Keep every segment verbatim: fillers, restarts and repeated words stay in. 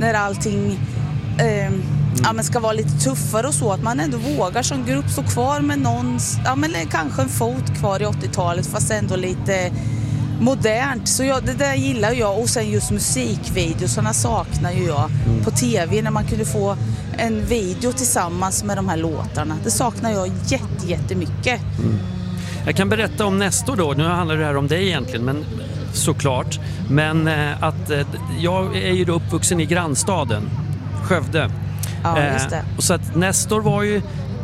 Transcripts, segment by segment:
när allting eh, mm. ja, men ska vara lite tuffare och så, att man ändå vågar som grupp stå kvar med någon, ja, men kanske en fot kvar i åttiotalet fast ändå lite modernt. Så jag, det där gillar jag. Och sen just musikvideosarna saknar ju jag mm. på tv, när man kunde få en video tillsammans med de här låtarna. Det saknar jag jätte, jättemycket. Mm. Jag kan berätta om Nestor då. Nu handlar det här om dig egentligen, men såklart. Men eh, att eh, jag är ju då uppvuxen i grannstaden Skövde. Ja, just det. Eh, och så att Nestor var ju,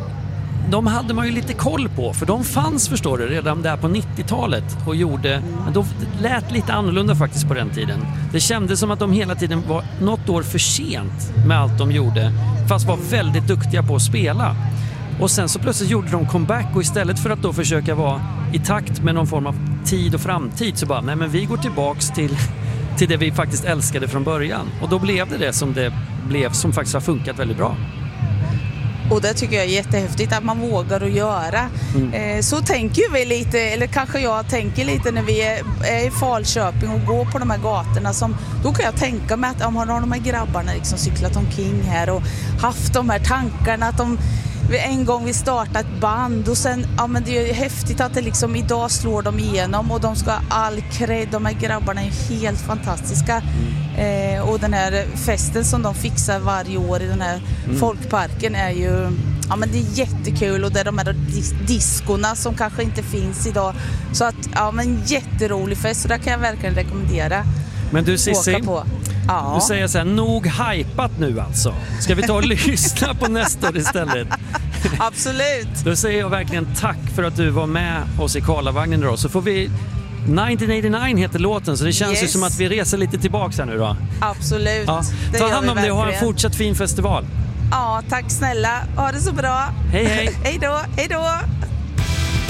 de hade man ju lite koll på, för de fanns, förstår du, redan där på nittiotalet och gjorde, mm. men de lät lite annorlunda faktiskt på den tiden. Det kändes som att de hela tiden var något år för sent med allt de gjorde, fast var väldigt duktiga på att spela. Och sen så plötsligt gjorde de comeback, och istället för att då försöka vara i takt med någon form av tid och framtid, så bara, nej men vi går tillbaks till, till det vi faktiskt älskade från början. Och då blev det det som det blev, som faktiskt har funkat väldigt bra. Och det tycker jag är jättehäftigt att man vågar att göra. Mm. Eh, så tänker vi lite, eller kanske jag tänker lite när vi är, är i Falköping och går på de här gatorna. Som, då kan jag tänka mig att om man har de här grabbarna liksom cyklat omkring här och haft de här tankarna att de en gång vi startat ett band, och sen, ja men det är ju häftigt att det liksom idag slår de igenom, och de ska ha all cred, de här grabbarna är helt fantastiska. Mm. Eh, och den här festen som de fixar varje år i den här mm. folkparken är ju, ja men det är jättekul, och det är de här dis- diskorna som kanske inte finns idag, så att, ja men jätterolig fest, så där kan jag verkligen rekommendera. Men du Cissi, ja. Du säger så här, nog hypat nu alltså. Ska vi ta och lyssna på Nestor istället? Absolut. Då säger jag verkligen tack för att du var med oss i Karlavagnen då. Så får vi, nittonhundraåttionio heter låten, så det känns yes. ju som att vi reser lite tillbaka här nu då. Absolut. Ja. Ta hand om det och ha en fortsatt fin festival. Ja, tack snälla. Ha det så bra. Hej hej. Hej då, hej då.